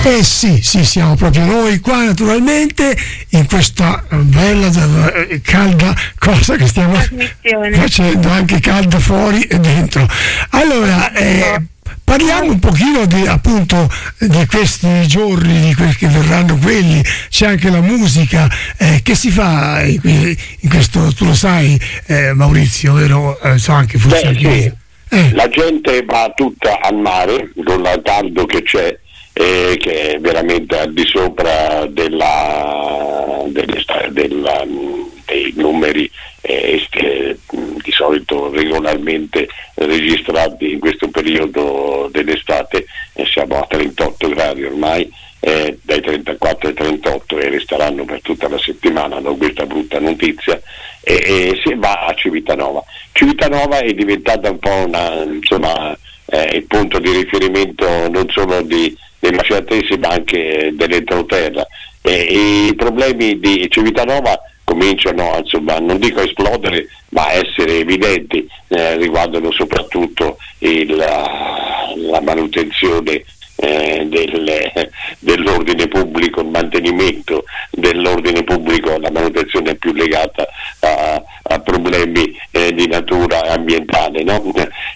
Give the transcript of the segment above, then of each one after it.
Sì, siamo proprio noi qua naturalmente in questa bella calda cosa che stiamo facendo, anche calda fuori e dentro. Allora, parliamo un pochino appunto di questi giorni, di quelli che verranno quelli, c'è anche la musica, che si fa in questo, tu lo sai Maurizio, vero? So anche forse anche La gente va tutta al mare con il caldo che c'è, che è veramente al di sopra dei numeri di solito regolarmente registrati in questo periodo dell'estate. Siamo a 38 gradi ormai, dai 34 ai 38, e resteranno per tutta la settimana, no? Questa brutta notizia, e si va a Civitanova. Civitanova è diventata un po' il punto di riferimento non solo dei maceratesi ma anche dell'entroterra, e i problemi di Civitanova cominciano non dico a esplodere ma a essere evidenti, riguardano soprattutto la manutenzione dell'ordine pubblico, il mantenimento dell'ordine pubblico. La manutenzione è più legata a problemi di natura ambientale, no?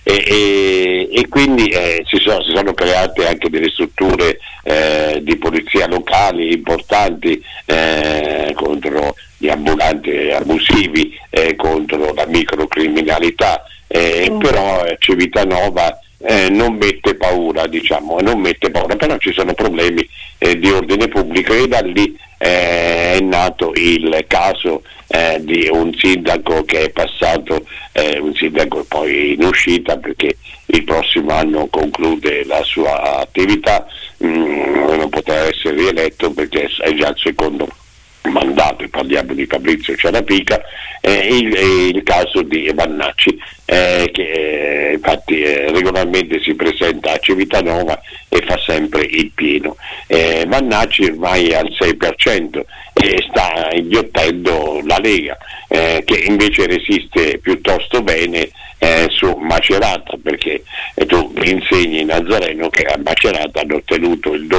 E quindi si sono create anche delle strutture di polizia locali importanti contro gli ambulanti abusivi, contro la microcriminalità, però Civitanova non mette paura, però ci sono problemi di ordine pubblico, e da lì è nato il caso di un sindaco che è passato, un sindaco poi in uscita perché il prossimo anno conclude la sua attività, non potrà essere rieletto perché è già il secondo mandato, e parliamo di Fabrizio Ciarapica, il caso di Vannacci, che infatti regolarmente si presenta a Civitanova e fa sempre il pieno. Vannacci ormai è al 6% e sta inghiottendo la Lega, che invece resiste piuttosto bene su Macerata, perché tu insegni Nazareno che a Macerata hanno ottenuto il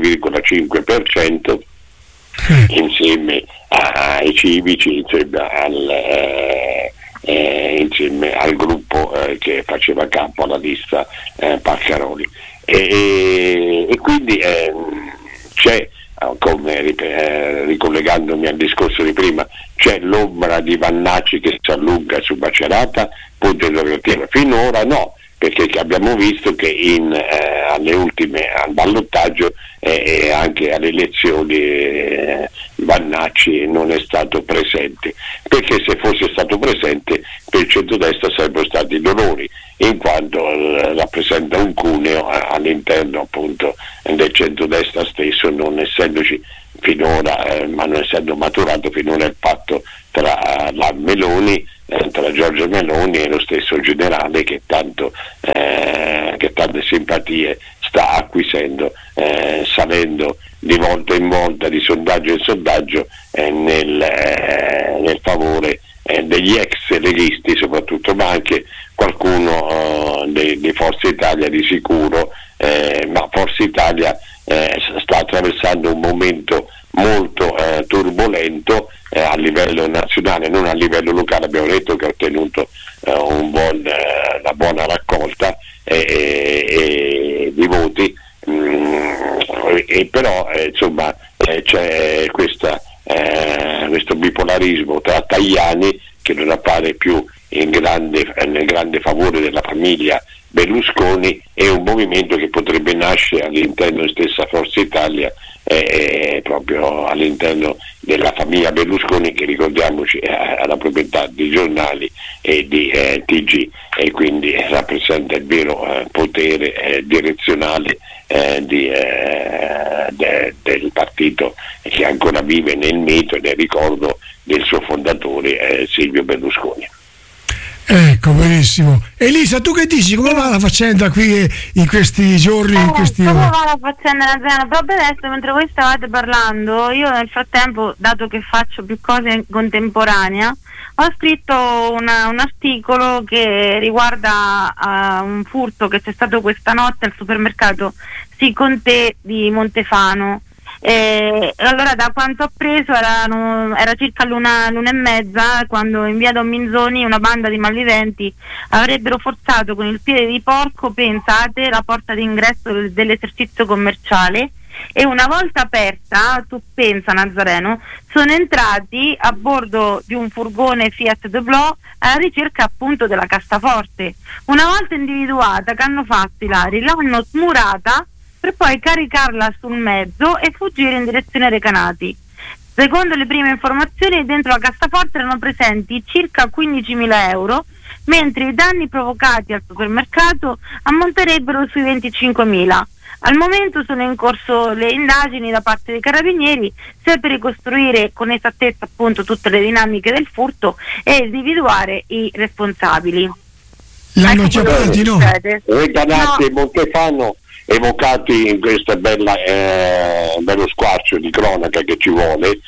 12,5% insieme ai civici, insieme al gruppo che faceva capo alla lista Paccaroli, e quindi c'è, come ricollegandomi al discorso di prima, c'è l'ombra di Vannacci che si allunga su Macerata, punto interrogativo. Finora no, perché abbiamo visto che alle ultime, al ballottaggio e anche alle elezioni, Vannacci non è stato presente, perché se fosse stato presente per il centrodestra sarebbero stati dolori, in quanto rappresenta un cuneo all'interno appunto del centrodestra stesso, non essendoci finora, ma non essendo maturato finora il patto tra la Meloni, tra Giorgia Meloni e lo stesso generale che tante simpatie sta acquisendo, salendo di volta in volta, di sondaggio in sondaggio, nel favore degli ex leghisti soprattutto, ma anche qualcuno di Forza Italia di sicuro, ma Forza Italia sta attraversando un momento molto turbolento a livello nazionale, non a livello locale. Abbiamo detto che ha ottenuto una buona raccolta di voti, e però c'è questo bipolarismo tra Tajani, che non appare più nel grande favore della famiglia Berlusconi, e un movimento che potrebbe nascere all'interno della stessa Forza Italia, proprio all'interno della famiglia Berlusconi, che ricordiamoci ha la proprietà di giornali e di TG, e quindi rappresenta il vero potere direzionale del partito, che ancora vive nel mito e nel ricordo del suo fondatore Silvio Berlusconi. Ecco, benissimo. Elisa, tu che dici? Come va la faccenda qui in questi giorni? Come va la faccenda in azienda? Proprio adesso, mentre voi stavate parlando, io nel frattempo, dato che faccio più cose in contemporanea, ho scritto un articolo che riguarda un furto che c'è stato questa notte al supermercato Siconté di Montefano. Allora, da quanto ho preso era circa l'una e mezza quando in via Don Minzoni una banda di malviventi avrebbero forzato con il piede di porco, pensate, la porta d'ingresso dell'esercizio commerciale, e una volta aperta, tu pensa Nazareno, sono entrati a bordo di un furgone Fiat Doblò alla ricerca appunto della cassaforte. Una volta individuata, che hanno fatto i ladri? L'hanno smurata per poi caricarla sul mezzo e fuggire in direzione Recanati. Secondo le prime informazioni, dentro la cassaforte erano presenti circa 15.000 euro, mentre i danni provocati al supermercato ammonterebbero sui 25.000. Al momento sono in corso le indagini da parte dei carabinieri, sia per ricostruire con esattezza appunto tutte le dinamiche del furto e individuare i responsabili. L'hanno già pronti, no? Recanati e Montefano evocati in questo bello squarcio di cronaca che ci vuole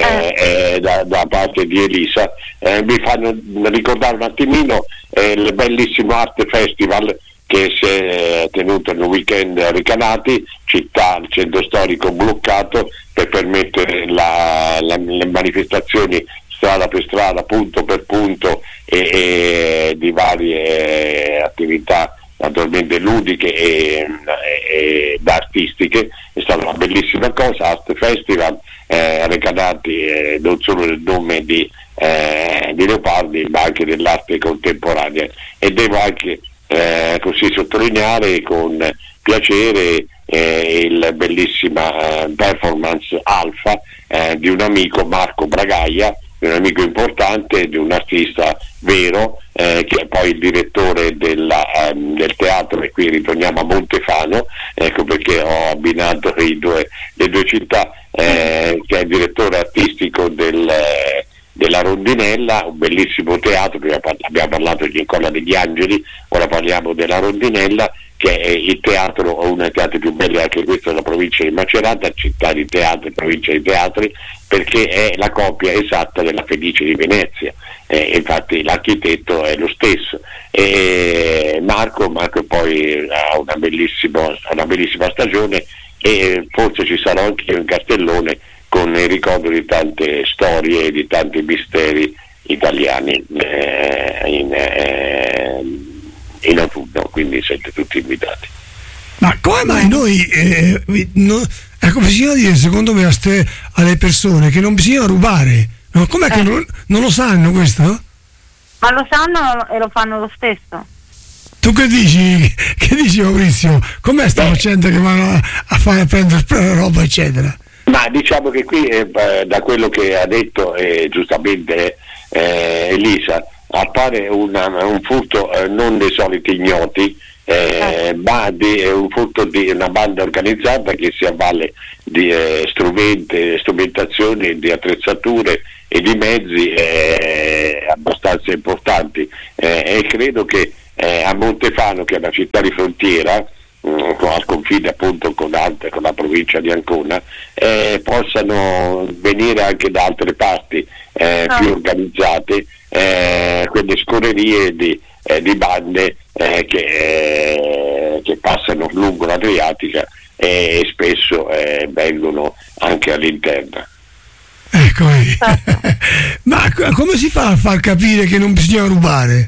da parte di Elisa, mi fanno ricordare un attimino il bellissimo Art Festival che si è tenuto nel weekend a Recanati, città, il centro storico bloccato per permettere le manifestazioni strada per strada, punto per punto e di varie attività naturalmente ludiche e artistiche. È stata una bellissima cosa. Art Festival Recanati, non solo nel nome di Leopardi ma anche dell'arte contemporanea, e devo anche così sottolineare con piacere il bellissima performance alfa di un amico, Marco Bragaia, un amico importante, di un artista vero, che è poi il direttore del teatro, e qui ritorniamo a Montefano, ecco perché ho abbinato le due città, che è il direttore artistico della Rondinella, un bellissimo teatro. Abbiamo parlato di Nicola degli Angeli, ora parliamo della Rondinella, che è il teatro, uno dei teatri più belli anche questo della provincia di Macerata, città di teatri, provincia di teatri, perché è la copia esatta della Fenice di Venezia, infatti l'architetto è lo stesso, e Marco poi ha una bellissima stagione, e forse ci sarà anche un cartellone con il ricordo di tante storie e di tanti misteri italiani in autunno, quindi siete tutti invitati. Ma come mai noi ecco, bisogna dire secondo me alle persone che non bisogna rubare, no? Com'è che non lo sanno questo? Ma lo sanno e lo fanno lo stesso. Tu che dici Maurizio? Com'è sta facendo che vanno a prendere roba eccetera? Ma diciamo che qui da quello che ha detto giustamente Elisa, appare un furto non dei soliti ignoti, ma un furto di una banda organizzata che si avvale di strumentazioni, di attrezzature e di mezzi abbastanza importanti, e credo che a Montefano, che è una città di frontiera al confine appunto con la provincia di Ancona, possano venire anche da altre parti più organizzate quelle scorrerie di bande che passano lungo l'Adriatica e spesso vengono anche all'interno. Ecco, ma come si fa a far capire che non bisogna rubare?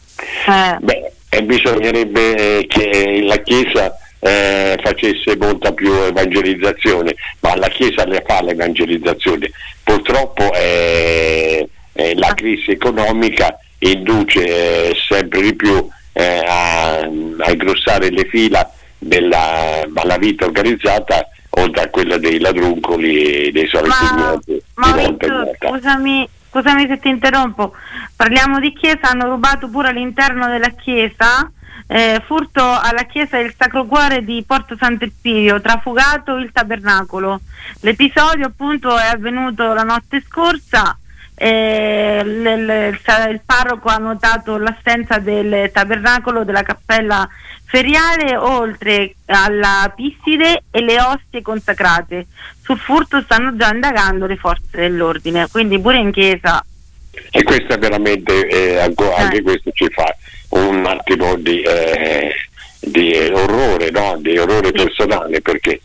Bisognerebbe che la Chiesa facesse molta più evangelizzazione, ma la Chiesa le fa l'evangelizzazione. Purtroppo la crisi economica induce sempre di più a ingrossare le fila della malavita organizzata, oltre a quella dei ladruncoli e dei soliti ignoti. Scusami se ti interrompo, parliamo di chiesa, hanno rubato pure all'interno della chiesa, furto alla chiesa del Sacro Cuore di Porto Sant'Elpidio, trafugato il tabernacolo. L'episodio appunto è avvenuto la notte scorsa il parroco ha notato l'assenza del tabernacolo della cappella feriale, oltre alla Pisside e le ostie consacrate. Sul furto stanno già indagando le forze dell'ordine, quindi pure in chiesa. E questo è veramente anche questo ci fa un attimo di orrore, no? Di orrore personale, perché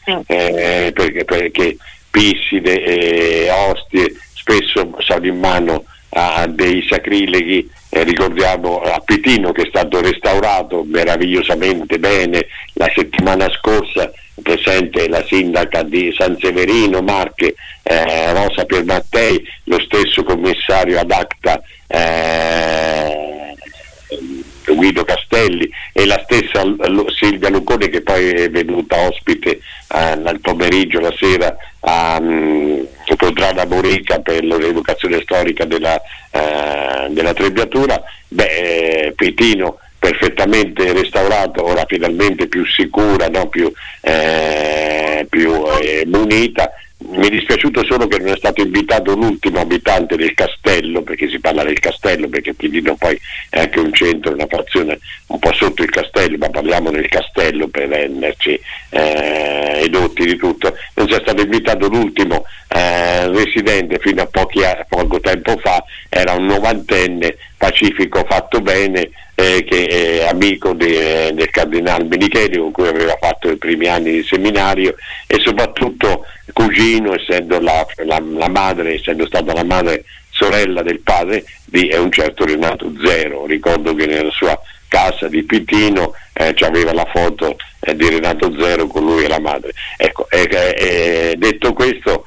Pisside e ostie spesso sono in mano a dei sacrileghi. Ricordiamo a Pitino, che è stato restaurato meravigliosamente bene la settimana scorsa, presente la sindaca di San Severino Marche, Rosa Piermattei, lo stesso commissario ad acta Guido Castelli e la stessa Silvia Lucone, che poi è venuta ospite al pomeriggio, la sera a Contrada Morica per l'evocazione storica della Trebbiatura. Pitino perfettamente restaurato, ora finalmente più sicura, no? più munita. Mi è dispiaciuto solo che non è stato invitato l'ultimo abitante del castello, perché si parla del castello, perché Pitino poi è anche un centro, una frazione un po' sotto il castello, ma parliamo del castello per renderci edotti di tutto. Non sia stato invitato l'ultimo residente fino a poco tempo fa, era un 90enne pacifico fatto bene, che è amico del cardinale Menicheli, con cui aveva fatto i primi anni di seminario, e soprattutto cugino, essendo la madre, essendo stata la madre sorella del padre di un certo Renato Zero. Ricordo che nella sua casa di Pitino c'aveva la foto di Renato Zero con lui e la madre. Ecco, detto questo,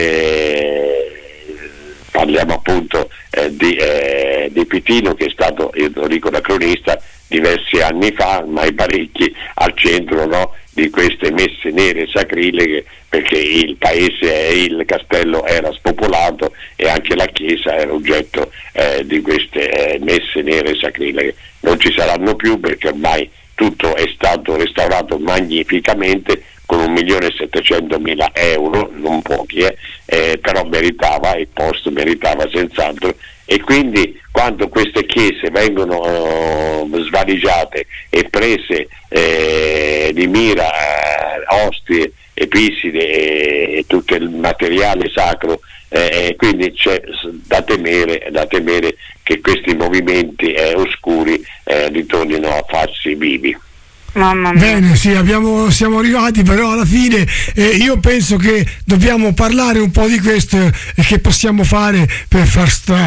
parliamo appunto di Pitino, che è stato, io lo dico da cronista, diversi anni fa, ormai parecchi, al centro, no, di queste messe nere sacrileghe, perché il paese e il castello era spopolato e anche la chiesa era oggetto di queste messe nere sacrileghe. Non ci saranno più, perché ormai tutto è stato restaurato magnificamente con 1.700.000 euro, non pochi, però meritava, il posto meritava senz'altro. E quindi quando queste chiese vengono svaligiate e prese di mira ostie e Pisside e tutto il materiale sacro, quindi c'è da temere che questi movimenti oscuri ritornino a farsi vivi. Mamma mia. Bene, sì, siamo arrivati, però alla fine io penso che dobbiamo parlare un po' di questo e che possiamo fare per far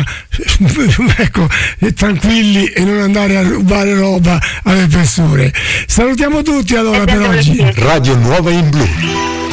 tranquilli e non andare a rubare roba alle persone. Salutiamo tutti allora per oggi. Radio Nuova in Blu.